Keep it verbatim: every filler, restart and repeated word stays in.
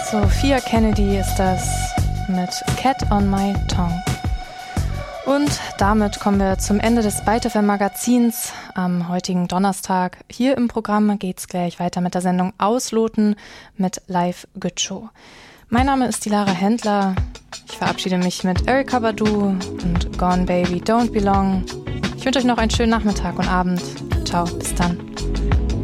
Sophia Kennedy ist das mit Cat on My Tongue. Und damit kommen wir zum Ende des Byte F M Magazins am heutigen Donnerstag. Hier im Programm geht's gleich weiter mit der Sendung Ausloten mit Live Gütschow. Mein Name ist die Lara Händler. Ich verabschiede mich mit Erykah Badu und Gone Baby Don't Belong. Ich wünsche euch noch einen schönen Nachmittag und Abend. Ciao, bis dann.